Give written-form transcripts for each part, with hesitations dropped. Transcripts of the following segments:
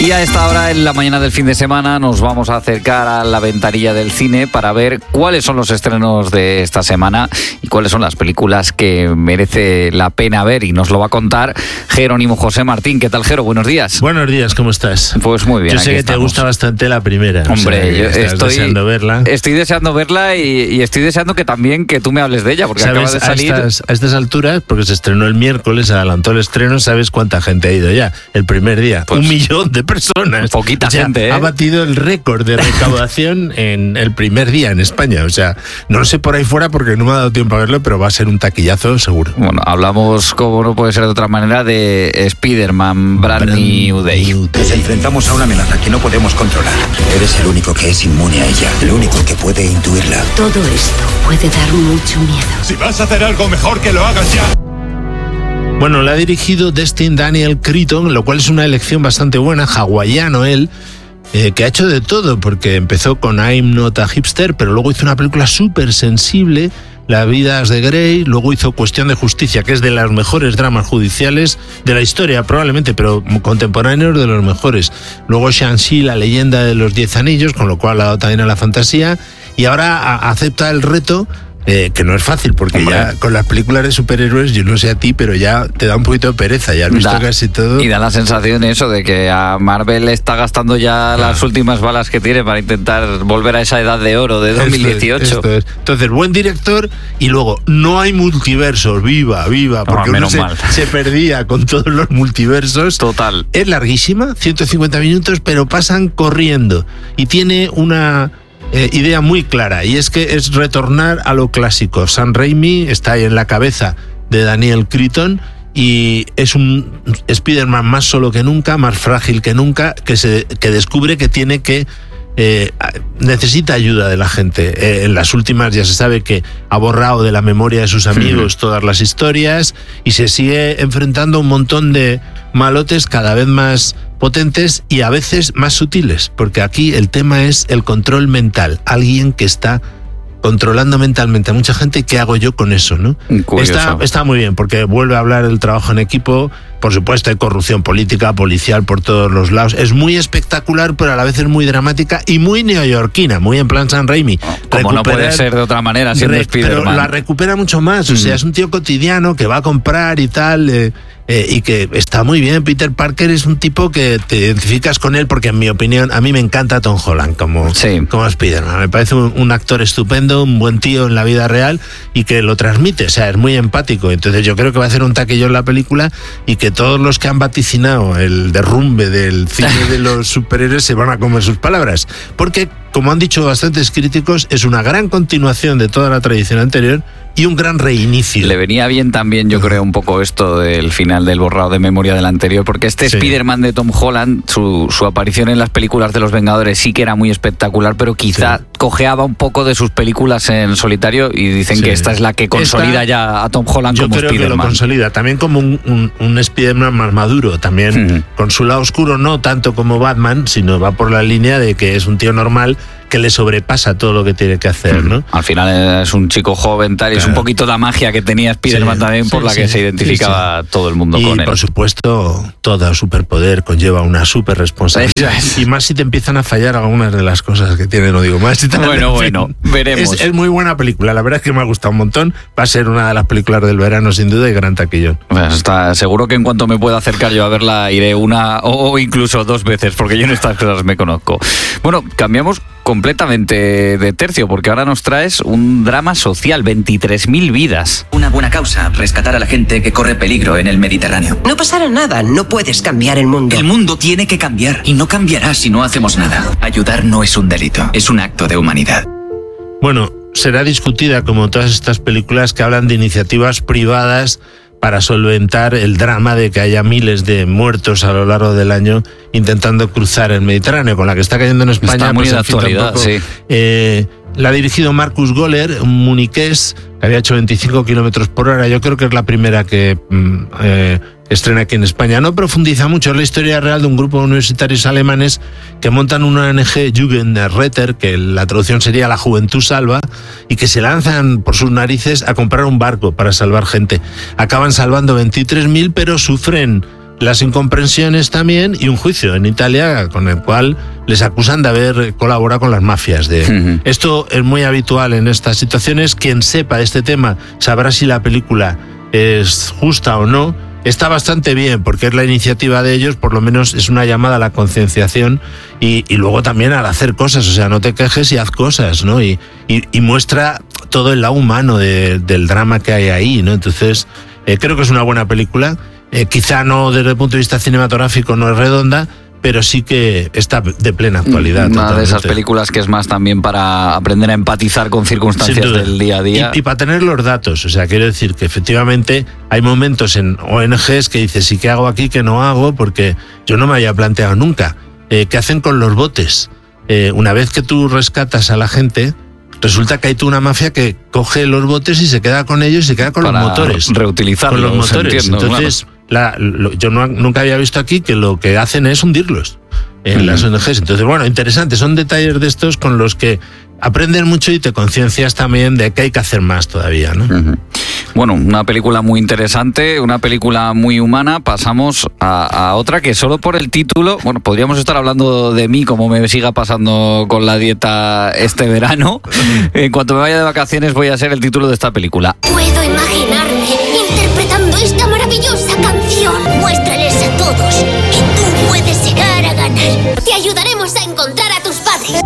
Y a esta hora, en la mañana del fin de semana, nos vamos a acercar a la ventanilla del cine para ver cuáles son los estrenos de esta semana y cuáles son las películas que merece la pena ver. Y nos lo va a contar Jerónimo José Martín. ¿Qué tal, Jero? Buenos días. Buenos días, ¿cómo estás? Pues muy bien. Yo sé que te gusta bastante la primera. Hombre, yo estoy deseando verla. Estoy deseando verla y estoy deseando que también que tú me hables de ella, porque acaba de salir. A estas alturas, porque se estrenó el miércoles, adelantó el estreno, ¿sabes cuánta gente ha ido ya? El primer día. Pues 1 millón de personas. Poquita gente, ¿eh? Ha batido el récord de recaudación en el primer día en España. O sea, no sé por ahí fuera porque no me ha dado tiempo a verlo, pero va a ser un taquillazo seguro. Bueno, hablamos, como no puede ser de otra manera, de Spider-Man Brand New Day. Nos enfrentamos a una amenaza que no podemos controlar. Eres el único que es inmune a ella, el único que puede intuirla. Todo esto puede dar mucho miedo. Si vas a hacer algo, mejor que lo hagas ya. Bueno, la ha dirigido Destin Daniel Cretton, lo cual es una elección bastante buena, hawaiano él, que ha hecho de todo, porque empezó con I'm Not a Hipster, pero luego hizo una película súper sensible, La Vidas de Grey, luego hizo Cuestión de Justicia, que es de los mejores dramas judiciales de la historia, probablemente, pero contemporáneos de los mejores. Luego Shang-Chi, La Leyenda de los 10 Anillos, con lo cual ha dado también a la fantasía, y ahora acepta el reto. Que no es fácil, porque ya con las películas de superhéroes, yo no sé a ti, pero ya te da un poquito de pereza, ya has visto casi todo. Y da la sensación eso de que a Marvel está gastando ya las últimas balas que tiene para intentar volver a esa edad de oro de 2018. Esto es. Entonces, buen director, y luego, no hay multiversos, viva, porque uno se perdía con todos los multiversos. Total. Es larguísima, 150 minutos, pero pasan corriendo, y tiene una idea muy clara, y es que es retornar a lo clásico. Sam Raimi está ahí en la cabeza de Daniel Cretton y es un Spider-Man más solo que nunca, más frágil que nunca, que descubre que tiene que necesita ayuda de la gente. En las últimas ya se sabe que ha borrado de la memoria de sus amigos todas las historias y se sigue enfrentando a un montón de malotes cada vez más potentes y a veces más sutiles, porque aquí el tema es el control mental, alguien que está controlando mentalmente a mucha gente. ¿Qué hago yo con eso, no? Está muy bien, porque vuelve a hablar del trabajo en equipo. Por supuesto, hay corrupción política, policial por todos los lados. Es muy espectacular, pero a la vez es muy dramática y muy neoyorquina, muy en plan Sam Raimi. Como no puede ser de otra manera siendo Spider-Man. Pero la recupera mucho más. O sea, es un tío cotidiano que va a comprar y tal, y que está muy bien. Peter Parker es un tipo que te identificas con él, porque en mi opinión, a mí me encanta Tom Holland como Spider-Man. Me parece un actor estupendo, un buen tío en la vida real y que lo transmite. O sea, es muy empático. Entonces yo creo que va a hacer un taquillón la película y que todos los que han vaticinado el derrumbe del cine de los superhéroes se van a comer sus palabras, porque, como han dicho bastantes críticos, es una gran continuación de toda la tradición anterior y un gran reinicio. Le venía bien también, yo creo, un poco esto del final del borrado de memoria del anterior, porque Spider-Man de Tom Holland, su aparición en las películas de los Vengadores sí que era muy espectalar, pero quizá cojeaba un poco de sus películas en solitario, y dicen que esta es la que consolida ya a Tom Holland como Spider-Man. Yo creo que lo consolida, también como un Spider-Man más maduro, también con su lado oscuro, no tanto como Batman, sino va por la línea de que es un tío normal que le sobrepasa todo lo que tiene que hacer, ¿no? Al final es un chico joven, tal, y es un poquito la magia que tenía Spider-Man también, por la que se identificaba todo el mundo con él. Y por supuesto, todo superpoder conlleva una super responsabilidad. Y más si te empiezan a fallar algunas de las cosas que tiene, no digo más. Bueno, veremos. Es muy buena película, la verdad es que me ha gustado un montón. Va a ser una de las películas del verano, sin duda, y gran taquillón. Pues está seguro que en cuanto me pueda acercar yo a verla, iré una o incluso 2 veces, porque yo en estas cosas me conozco. Bueno, cambiamos completamente de tercio, porque ahora nos traes un drama social, 23.000 vidas. Una buena causa, rescatar a la gente que corre peligro en el Mediterráneo. No pasará nada, no puedes cambiar el mundo. El mundo tiene que cambiar, y no cambiará si no hacemos nada. Ayudar no es un delito, es un acto de humanidad. Bueno, será discutida como todas estas películas que hablan de iniciativas privadas para solventar el drama de que haya miles de muertos a lo largo del año intentando cruzar el Mediterráneo, con la que está cayendo en España. Está muy de actualidad, sí. La ha dirigido Markus Göller, un muniqués que había hecho 25 kilómetros por hora. Yo creo que es la primera que estrena aquí en España. No profundiza mucho, es la historia real de un grupo de universitarios alemanes que montan una ONG, Jugendretter, que la traducción sería La Juventud Salva, y que se lanzan por sus narices a comprar un barco para salvar gente. Acaban salvando 23.000, pero sufren las incomprensiones también y un juicio en Italia con el cual les acusan de haber colaborado con las mafias. Esto es muy habitual en estas situaciones. Quien sepa este tema sabrá si la película es justa o no. Está bastante bien porque es la iniciativa de ellos, por lo menos es una llamada a la concienciación y luego también al hacer cosas, o sea, no te quejes y haz cosas, ¿no? Y muestra todo el lado humano del drama que hay ahí, ¿no? Entonces, creo que es una buena película. Quizá no desde el punto de vista cinematográfico no es redonda, pero sí que está de plena actualidad. Una totalmente. de esas películas que es más también para aprender a empatizar con circunstancias del día a día. Y para tener los datos, o sea, quiero decir que efectivamente hay momentos en ONGs que dices, ¿y qué hago aquí, qué no hago? Porque yo no me había planteado nunca. ¿Qué hacen con los botes? Una vez que tú rescatas a la gente, resulta que hay una mafia que coge los botes y se queda con ellos y se queda con para los motores. Reutilizarlos. Con los motores. Entiendo, entonces, yo nunca había visto aquí que lo que hacen es hundirlos en las ONGs. Entonces, bueno, interesante. Son detalles de estos con los que aprendes mucho y te conciencias también de que hay que hacer más todavía, ¿no? Bueno, una película muy interesante, una película muy humana. Pasamos a otra que solo por el título, bueno, podríamos estar hablando de mí como me siga pasando con la dieta este verano. En cuanto me vaya de vacaciones voy a ser el título de esta película. Puedo imaginarme interpretando esta maravillosa canción. Muéstrales a todos que tú puedes llegar a ganar. Te ayudaremos a encontrar a tus padres.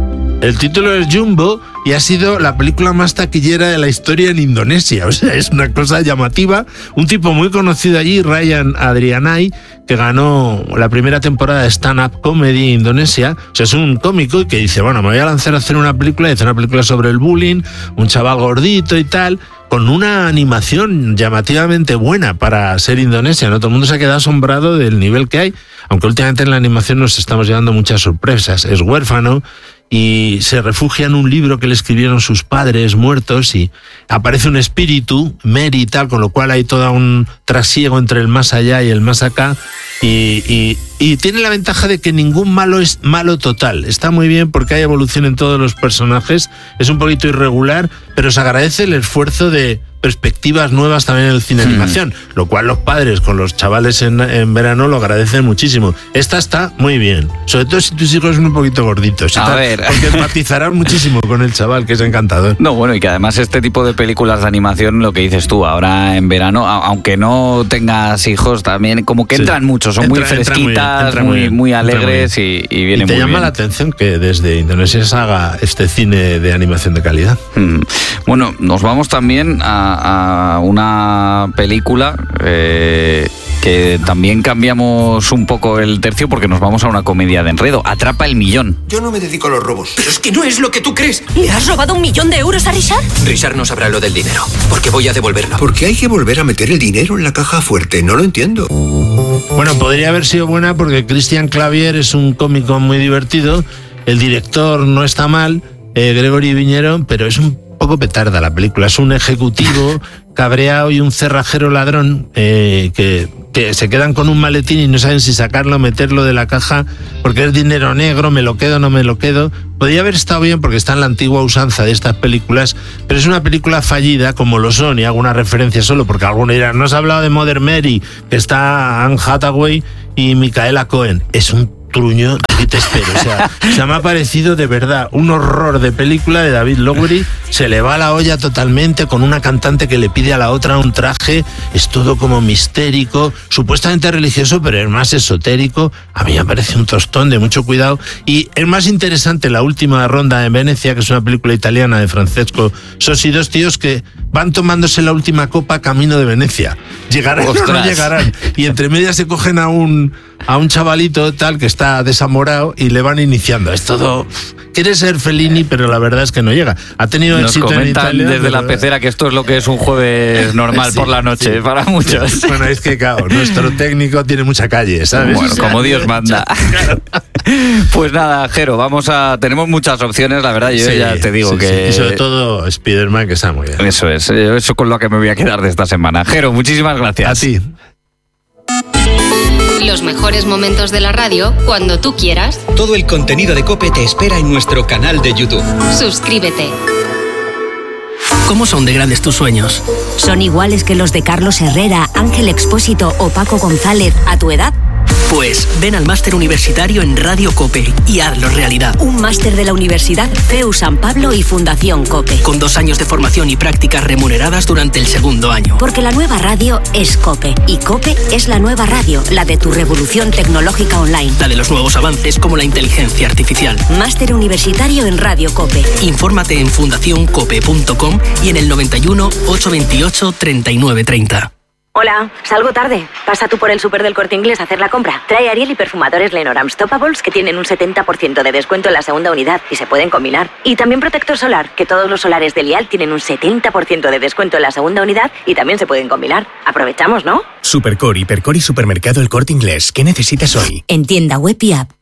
El título es Jumbo y ha sido la película más taquillera de la historia en Indonesia. O sea, es una cosa llamativa. Un tipo muy conocido allí, Ryan Adrianai, que ganó la primera temporada de stand-up comedy en Indonesia. O sea, es un cómico que dice, bueno, me voy a lanzar a hacer una película, y hacer una película sobre el bullying, un chaval gordito y tal, con una animación llamativamente buena para ser Indonesia, ¿no? Todo el mundo se ha quedado asombrado del nivel que hay, aunque últimamente en la animación nos estamos llevando muchas sorpresas. Es huérfano y se refugia en un libro que le escribieron sus padres muertos y aparece un espíritu, Mary y tal, con lo cual hay todo un trasiego entre el más allá y el más acá y tiene la ventaja de que ningún malo es malo total. Está muy bien porque hay evolución en todos los personajes, es un poquito irregular, pero se agradece el esfuerzo de perspectivas nuevas también en el cine animación, lo cual los padres con los chavales en verano lo agradecen muchísimo. Esta está muy bien, sobre todo si tus hijos son un poquito gorditos, porque empatizarán muchísimo con el chaval, que es encantador. No, bueno, y que además este tipo de películas de animación, lo que dices tú, ahora en verano, aunque no tengas hijos, también como que entran mucho, son muy fresquitas, muy alegres y vienen muy bien. Y te llama la atención que desde Indonesia se haga este cine de animación de calidad. Bueno, nos vamos también a una película que también cambiamos un poco el tercio porque nos vamos a una comedia de enredo. Atrapa el millón. Yo no me dedico a los robos. Pero es que no es lo que tú crees. ¿Le has robado 1 millón de euros a Richard? Richard no sabrá lo del dinero, porque voy a devolverlo. ¿Por qué hay que volver a meter el dinero en la caja fuerte? No lo entiendo. Bueno, podría haber sido buena porque Christian Clavier es un cómico muy divertido, el director no está mal, Gregory Viñero, pero es un poco petarda la película. Es un ejecutivo cabreado y un cerrajero ladrón que se quedan con un maletín y no saben si sacarlo o meterlo de la caja porque es dinero negro, me lo quedo, no me lo quedo. Podría haber estado bien porque está en la antigua usanza de estas películas, pero es una película fallida como lo son, y hago una referencia solo porque algunos dirán, no has hablado de Mother Mary, que está Anne Hathaway y Micaela Cohen. Es un truño, y te espero. O sea, se me ha parecido de verdad un horror de película de David Lowery. Se le va la olla totalmente con una cantante que le pide a la otra un traje. Es todo como mistérico, supuestamente religioso, pero es más esotérico. A mí me parece un tostón de mucho cuidado. Y es más interesante la última ronda en Venecia, que es una película italiana de Francesco Sosi, dos tíos que van tomándose la última copa camino de Venecia. ¿Llegarán o no llegarán? Y entre medias se cogen a un chavalito tal que está desamorado y le van iniciando. Es todo... Quiere ser Fellini, pero la verdad es que no llega. Ha tenido éxito en Italia. Desde la pecera que esto es lo que es un jueves normal por la noche para muchos. Bueno, es que claro, nuestro técnico tiene mucha calle, ¿sabes? Bueno, como Dios manda. Pues nada, Jero, tenemos muchas opciones, la verdad, yo ya te digo que... Y sobre todo Spider-Man, que está muy bien. Eso es, eso con lo que me voy a quedar de esta semana. Jero, muchísimas gracias. A ti. Los mejores momentos de la radio cuando tú quieras. Todo el contenido de COPE te espera en nuestro canal de YouTube. Suscríbete. ¿Cómo son de grandes tus sueños? ¿Son iguales que los de Carlos Herrera, Ángel Expósito o Paco González a tu edad? Pues ven al máster universitario en Radio COPE y hazlo realidad. Un máster de la Universidad CEU San Pablo y Fundación COPE. Con 2 años de formación y prácticas remuneradas durante el segundo año. Porque la nueva radio es COPE. Y COPE es la nueva radio, la de tu revolución tecnológica online. La de los nuevos avances como la inteligencia artificial. Máster universitario en Radio COPE. Infórmate en fundacioncope.com y en el 91 828 3930. Hola, salgo tarde. Pasa tú por el súper del Corte Inglés a hacer la compra. Trae Ariel y perfumadores Lenormand Stoppables que tienen un 70% de descuento en la segunda unidad y se pueden combinar. Y también protector solar, que todos los solares de Lial tienen un 70% de descuento en la segunda unidad y también se pueden combinar. Aprovechamos, ¿no? Supercore, Hipercore y Supermercado El Corte Inglés. ¿Qué necesitas hoy? En tienda web y app.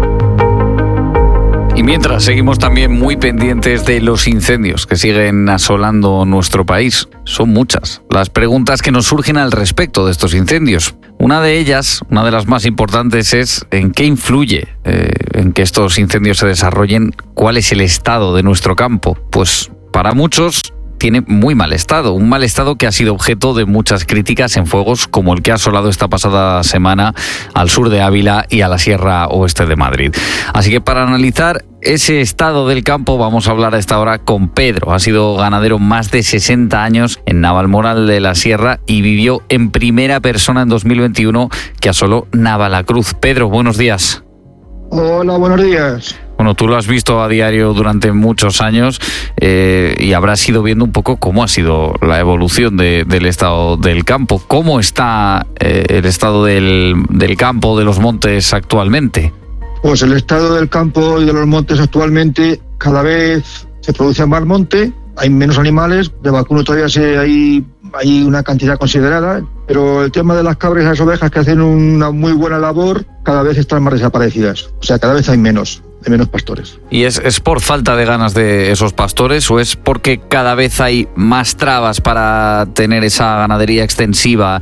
Y mientras seguimos también muy pendientes de los incendios que siguen asolando nuestro país. Son muchas las preguntas que nos surgen al respecto de estos incendios. Una de ellas, una de las más importantes, es ¿en qué influye en que estos incendios se desarrollen? ¿Cuál es el estado de nuestro campo? Pues para muchos tiene muy mal estado, un mal estado que ha sido objeto de muchas críticas en fuegos como el que ha asolado esta pasada semana al sur de Ávila y a la Sierra Oeste de Madrid. Así que para analizar ese estado del campo vamos a hablar a esta hora con Pedro. Ha sido ganadero más de 60 años en Navalmoral de la Sierra y vivió en primera persona en 2021 que asoló Navalacruz. Pedro, buenos días. Hola, buenos días. Bueno, tú lo has visto a diario durante muchos años y habrás ido viendo un poco cómo ha sido la evolución del estado del campo. ¿Cómo está el estado del campo, de los montes actualmente? Pues el estado del campo y de los montes actualmente, cada vez se produce más monte, hay menos animales, de vacuno todavía hay una cantidad considerada, pero el tema de las cabras y las ovejas que hacen una muy buena labor, cada vez están más desaparecidas. O sea, cada vez hay menos pastores. ¿Y es por falta de ganas de esos pastores o es porque cada vez hay más trabas para tener esa ganadería extensiva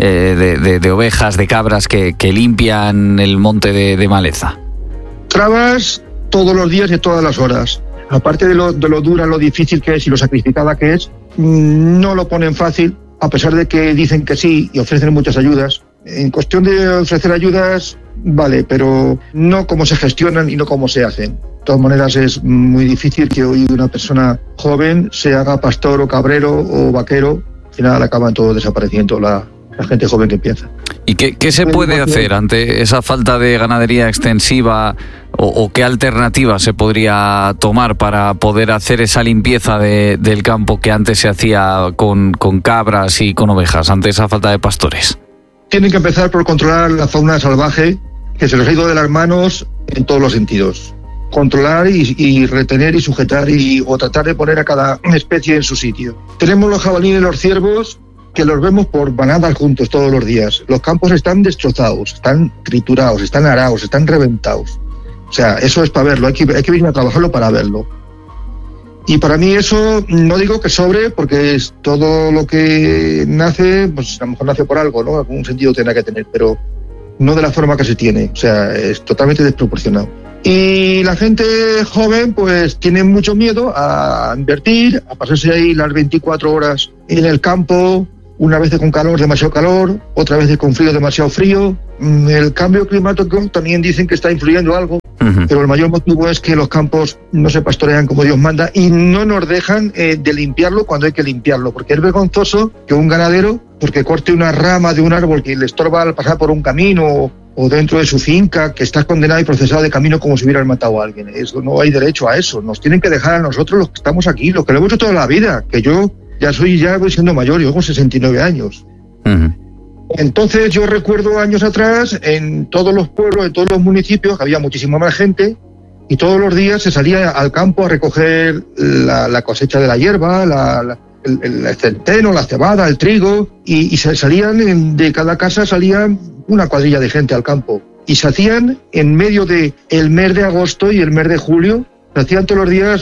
de ovejas, de cabras que limpian el monte de maleza? Trabas todos los días y todas las horas. Aparte de lo dura, lo difícil que es y lo sacrificada que es, no lo ponen fácil, a pesar de que dicen que sí y ofrecen muchas ayudas. En cuestión de ofrecer ayudas, vale, pero no cómo se gestionan y no cómo se hacen. De todas maneras, es muy difícil que hoy una persona joven se haga pastor o cabrero o vaquero. Al final acaban todos desapareciendo la gente joven que empieza. ¿Y qué se puede hacer ante esa falta de ganadería extensiva o qué alternativa se podría tomar para poder hacer esa limpieza del campo que antes se hacía con cabras y con ovejas, ante esa falta de pastores? Tienen que empezar por controlar la fauna salvaje, que se les ha ido de las manos en todos los sentidos. Controlar y retener y sujetar o tratar de poner a cada especie en su sitio. Tenemos los jabalíes y los ciervos, que los vemos por manadas juntos todos los días. Los campos están destrozados, están triturados, están arados, están reventados. O sea, eso es para verlo, hay que venir a trabajarlo para verlo. Y para mí eso, no digo que sobre, porque es todo lo que nace, pues a lo mejor nace por algo, ¿no? Algún sentido tendrá que tener, pero no de la forma que se tiene. O sea, es totalmente desproporcionado. Y la gente joven, pues tiene mucho miedo a invertir, a pasarse ahí las 24 horas en el campo, una vez con calor, demasiado calor, otra vez con frío, demasiado frío. El cambio climático también dicen que está influyendo algo, pero el mayor motivo es que los campos no se pastorean como Dios manda y no nos dejan de limpiarlo cuando hay que limpiarlo, porque es vergonzoso que un ganadero, porque corte una rama de un árbol que le estorba al pasar por un camino o dentro de su finca, que está condenado y procesado de camino como si hubieran matado a alguien. Eso, no hay derecho a eso. Nos tienen que dejar a nosotros los que estamos aquí, los que lo hemos hecho toda la vida, que yo ya voy siendo mayor, yo con 69 años. Entonces yo recuerdo años atrás, en todos los pueblos, en todos los municipios, que había muchísima más gente, y todos los días se salía al campo a recoger la cosecha de la hierba, el centeno, la cebada, el trigo, y se salían, de cada casa salían una cuadrilla de gente al campo. Y se hacían en medio del mes de agosto y el mes de julio, se hacían todos los días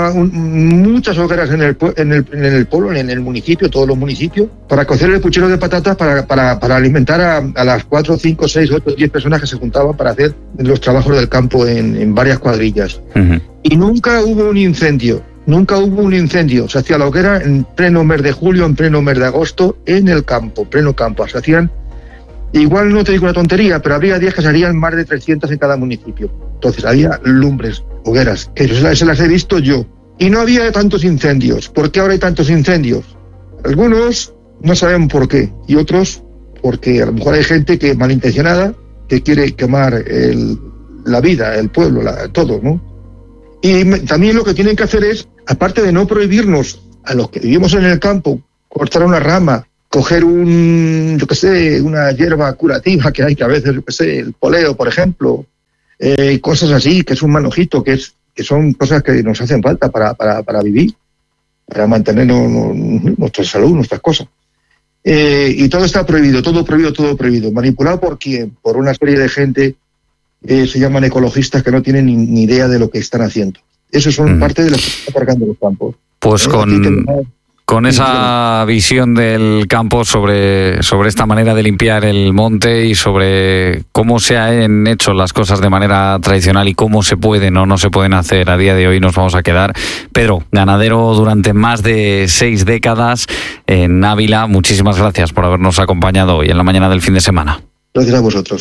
muchas hogueras en el pueblo, en el municipio, todos los municipios, para cocer el puchero de patatas para alimentar a las 4, 5, 6, 8, 10 personas que se juntaban para hacer los trabajos del campo en varias cuadrillas. Y nunca hubo un incendio. Nunca hubo un incendio. Se hacía la hoguera en pleno mes de julio, en pleno mes de agosto, en el campo, pleno campo. Se hacían, igual no te digo una tontería, pero habría días que se harían más de 300 en cada municipio. Entonces había lumbres, hogueras, que se las he visto yo. Y no había tantos incendios. ¿Por qué ahora hay tantos incendios? Algunos no saben por qué, y otros porque a lo mejor hay gente que malintencionada que quiere quemar la vida, el pueblo, todo, ¿no? Y también lo que tienen que hacer es, aparte de no prohibirnos a los que vivimos en el campo, cortar una rama, coger una hierba curativa que hay, que a veces, el poleo, por ejemplo, cosas así, que es un manojito, que son cosas que nos hacen falta para vivir, para mantener nuestra salud, nuestras cosas. Y todo está prohibido, todo prohibido. ¿Manipulado por quién? Por una serie de gente se llaman ecologistas que no tienen ni idea de lo que están haciendo. Esos son parte de los que están cargando los campos. Pues con esa visión del campo sobre esta manera de limpiar el monte y sobre cómo se han hecho las cosas de manera tradicional y cómo se pueden o no se pueden hacer a día de hoy, nos vamos a quedar. Pedro, ganadero durante más de 6 décadas en Ávila, muchísimas gracias por habernos acompañado hoy en la mañana del fin de semana. Gracias a vosotros.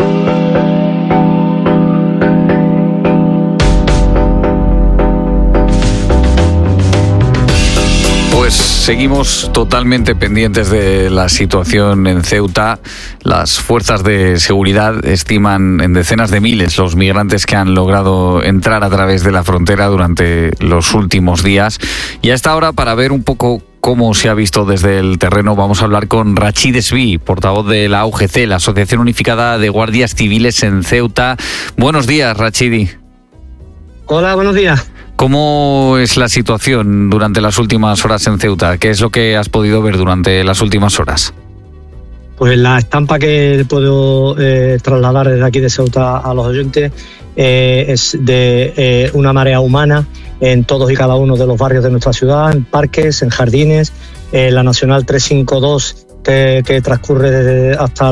Pues seguimos totalmente pendientes de la situación en Ceuta. Las fuerzas de seguridad estiman en decenas de miles los migrantes que han logrado entrar a través de la frontera durante los últimos días. Y a esta hora, para ver un poco cómo se ha visto desde el terreno, vamos a hablar con Rachid Esví, portavoz de la AUGC, la Asociación Unificada de Guardias Civiles en Ceuta. Buenos días, Rachidi. Hola, buenos días. ¿Cómo es la situación durante las últimas horas en Ceuta? ¿Qué es lo que has podido ver durante las últimas horas? Pues la estampa que puedo trasladar desde aquí de Ceuta a los oyentes es de una marea humana en todos y cada uno de los barrios de nuestra ciudad, en parques, en jardines, la Nacional 352 que transcurre desde hasta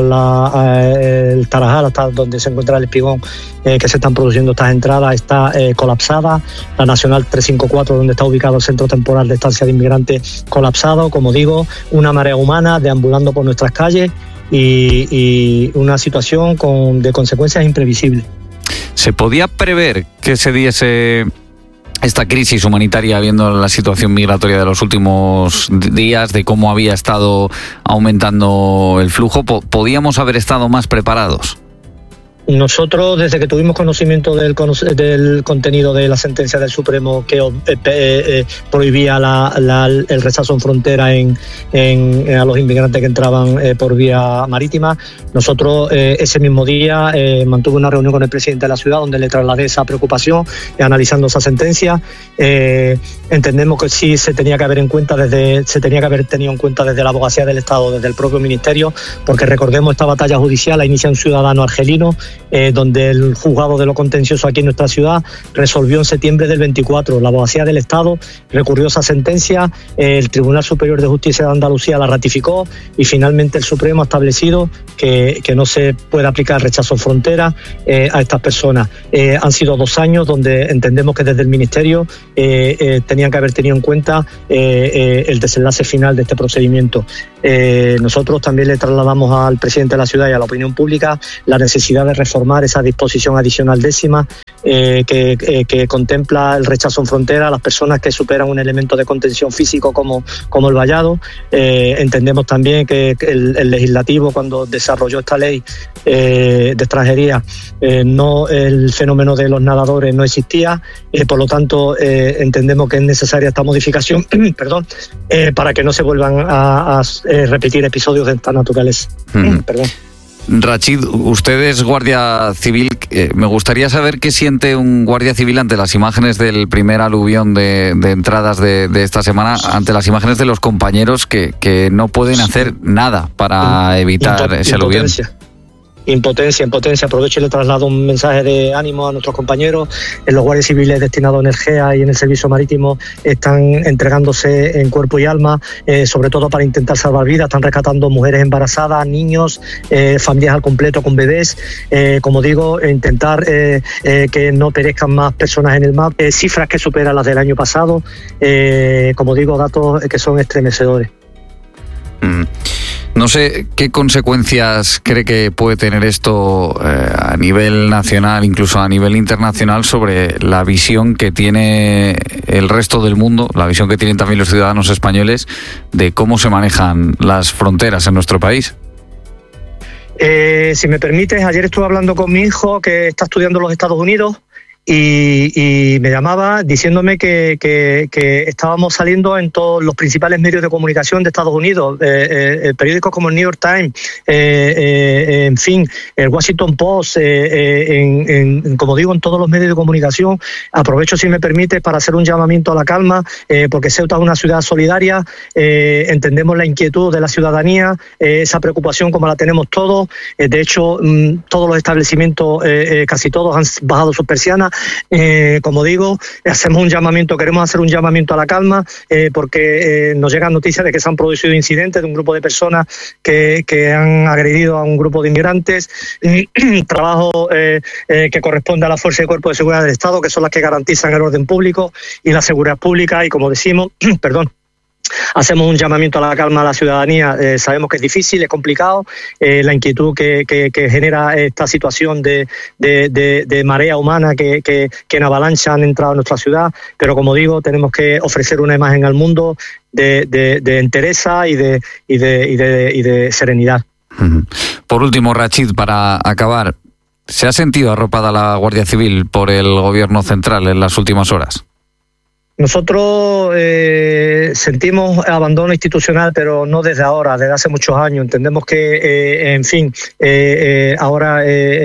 el Tarajal, hasta donde se encuentra el Espigón, que se están produciendo estas entradas, está colapsada. La Nacional 354, donde está ubicado el Centro Temporal de Estancia de Inmigrantes, colapsado. Como digo, una marea humana deambulando por nuestras calles y una situación de consecuencias imprevisibles. ¿Se podía prever que se diese esta crisis humanitaria, viendo la situación migratoria de los últimos días, de cómo había estado aumentando el flujo? ¿Podíamos haber estado más preparados? Nosotros, desde que tuvimos conocimiento del contenido de la sentencia del Supremo que prohibía el rechazo en frontera a los inmigrantes que entraban por vía marítima, nosotros ese mismo día mantuve una reunión con el presidente de la ciudad donde le trasladé esa preocupación, analizando esa sentencia. Entendemos que sí se tenía que haber tenido en cuenta desde la Abogacía del Estado, desde el propio Ministerio, porque recordemos, esta batalla judicial la inicia un ciudadano argelino, donde el juzgado de lo contencioso aquí en nuestra ciudad resolvió en septiembre del 24. La Abogacía del Estado recurrió esa sentencia, el Tribunal Superior de Justicia de Andalucía la ratificó y finalmente el Supremo ha establecido que no se puede aplicar el rechazo en frontera a estas personas. Han sido 2 años donde entendemos que desde el Ministerio tenían que haber tenido en cuenta el desenlace final de este procedimiento. Nosotros también le trasladamos al presidente de la ciudad y a la opinión pública la necesidad de reformar esa disposición adicional 10ª que contempla el rechazo en frontera a las personas que superan un elemento de contención físico como el vallado. Entendemos también que el legislativo, cuando desarrolló esta ley de extranjería, el fenómeno de los nadadores no existía, por lo tanto entendemos que es necesaria esta modificación para que no se vuelvan a repetir episodios de esta naturaleza. Rachid, usted es guardia civil. Me gustaría saber qué siente un guardia civil ante las imágenes del primer aluvión de entradas de esta semana, ante las imágenes de los compañeros que no pueden hacer nada para evitar ese aluvión. impotencia. Aprovecho y le traslado un mensaje de ánimo a nuestros compañeros. Los guardias civiles destinados en el GEA y en el servicio marítimo están entregándose en cuerpo y alma, sobre todo para intentar salvar vidas. Están rescatando mujeres embarazadas, niños, familias al completo con bebés. Como digo, intentar que no perezcan más personas en el mar. Cifras que superan las del año pasado. Como digo, datos que son estremecedores. No sé qué consecuencias cree que puede tener esto a nivel nacional, incluso a nivel internacional, sobre la visión que tiene el resto del mundo, la visión que tienen también los ciudadanos españoles de cómo se manejan las fronteras en nuestro país. Si me permites, ayer estuve hablando con mi hijo que está estudiando en los Estados Unidos y me llamaba diciéndome que estábamos saliendo en todos los principales medios de comunicación de Estados Unidos, periódicos como el New York Times, en fin, el Washington Post, como digo, en todos los medios de comunicación. Aprovecho, si me permite, para hacer un llamamiento a la calma, porque Ceuta es una ciudad solidaria, entendemos la inquietud de la ciudadanía, esa preocupación como la tenemos todos. De hecho, todos los establecimientos, casi todos, han bajado sus persianas. Como digo, queremos hacer un llamamiento a la calma, porque nos llegan noticias de que se han producido incidentes de un grupo de personas que han agredido a un grupo de inmigrantes. Trabajo que corresponde a la Fuerza y Cuerpo de Seguridad del Estado, que son las que garantizan el orden público y la seguridad pública, y como decimos, hacemos un llamamiento a la calma a la ciudadanía. Sabemos que es difícil, es complicado, la inquietud que genera esta situación de marea humana que en avalancha han entrado a nuestra ciudad, pero como digo, tenemos que ofrecer una imagen al mundo de entereza y de serenidad. Por último, Rachid, para acabar, ¿se ha sentido arropada la Guardia Civil por el Gobierno central en las últimas horas? Nosotros sentimos abandono institucional, pero no desde ahora, desde hace muchos años. Entendemos que, ahora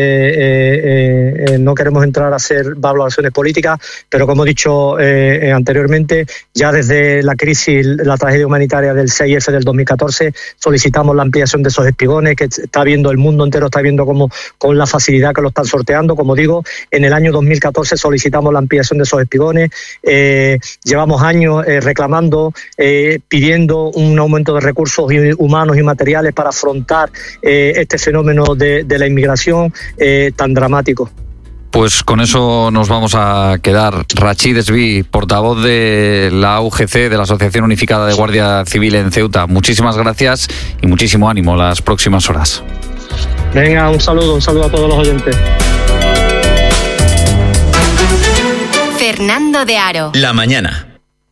no queremos entrar a hacer valoraciones políticas, pero como he dicho anteriormente, ya desde la crisis, la tragedia humanitaria del 6F del 2014, solicitamos la ampliación de esos espigones, que está viendo el mundo entero, está viendo cómo, con la facilidad que lo están sorteando. Como digo, en el año 2014 solicitamos la ampliación de esos espigones. Llevamos años reclamando, pidiendo un aumento de recursos humanos y materiales para afrontar este fenómeno de la inmigración tan dramático. Pues con eso nos vamos a quedar. Rachid Esví, portavoz de la UGC, de la Asociación Unificada de Guardia Civil en Ceuta. Muchísimas gracias y muchísimo ánimo las próximas horas. Venga, un saludo a todos los oyentes. Fernando de Aro. La mañana.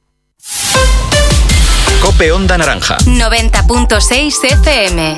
COPE Onda Naranja. 90.6 FM.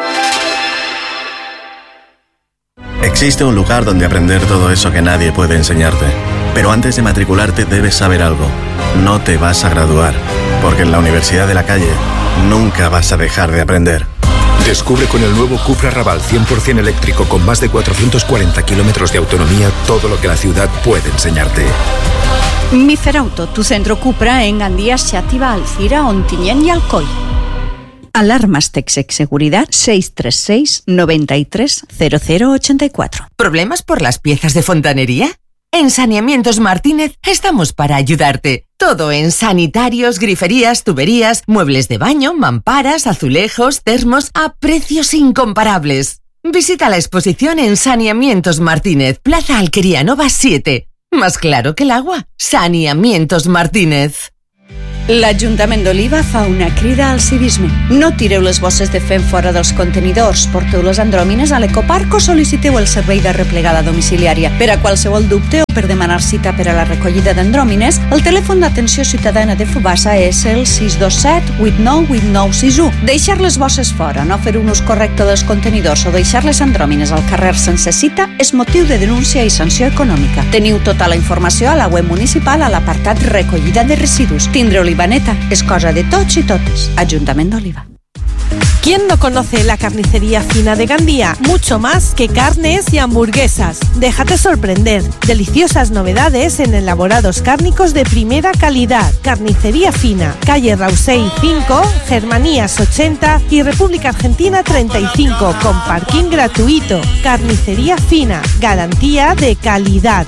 Existe un lugar donde aprender todo eso que nadie puede enseñarte. Pero antes de matricularte debes saber algo. No te vas a graduar, porque en la Universidad de la Calle nunca vas a dejar de aprender. Descubre con el nuevo Cupra Raval 100% eléctrico con más de 440 kilómetros de autonomía todo lo que la ciudad puede enseñarte. Miferauto, tu centro Cupra en Gandía, Xàtiva, Alcira, Ontinyent y Alcoi. Alarmas Texec Seguridad 636 93 0084. ¿Problemas por las piezas de fontanería? En Saneamientos Martínez estamos para ayudarte. Todo en sanitarios, griferías, tuberías, muebles de baño, mamparas, azulejos, termos a precios incomparables. Visita la exposición en Saneamientos Martínez, Plaza Alquería Nova 7. Más claro que el agua. Saneamientos Martínez. L'Ajuntament d'Oliva fa una crida al civisme. No tireu les bosses de fem fora dels contenidors, porteu les andròmines a l'ecoparc o sol·liciteu el servei de replegada domiciliària. Per a qualsevol dubte o per demanar cita per a la recollida d'andròmines, el telèfon d'atenció ciutadana de Fubassa és el 627 89 8961. Deixar les bosses fora, no fer un ús correcte dels contenidors o deixar les andròmines al carrer sense cita és motiu de denúncia i sanció econòmica. Teniu tota la informació a la web municipal a l'apartat recollida de residus. Tindre Olivaneta és cosa de tots i totes. Ajuntament d'Oliva. ¿Quién no conoce la carnicería fina de Gandía? Mucho más que carnes y hamburguesas. Déjate sorprender. Deliciosas novedades en elaborados cárnicos de primera calidad. Carnicería fina. Calle Rausey 5, Germanías 80 y República Argentina 35, con parking gratuito. Carnicería fina. Garantía de calidad.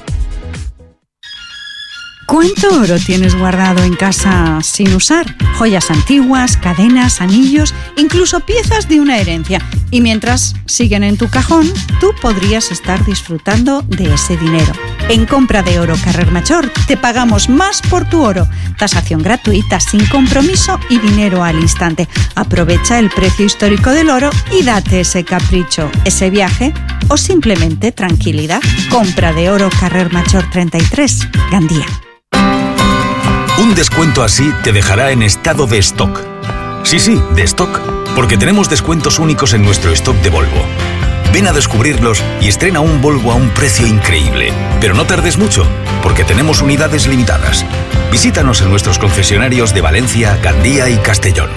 ¿Cuánto oro tienes guardado en casa sin usar? Joyas antiguas, cadenas, anillos, incluso piezas de una herencia. Y mientras siguen en tu cajón, tú podrías estar disfrutando de ese dinero. En Compra de Oro Carrer Major te pagamos más por tu oro. Tasación gratuita, sin compromiso y dinero al instante. Aprovecha el precio histórico del oro y date ese capricho, ese viaje o simplemente tranquilidad. Compra de Oro Carrer Major 33, Gandía. Un descuento así te dejará en estado de stock. Sí, de stock, porque tenemos descuentos únicos en nuestro stock de Volvo. Ven a descubrirlos y estrena un Volvo a un precio increíble. Pero no tardes mucho, porque tenemos unidades limitadas. Visítanos en nuestros concesionarios de Valencia, Gandía y Castellón.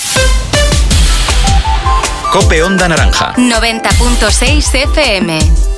COPE Onda Naranja. 90.6 FM.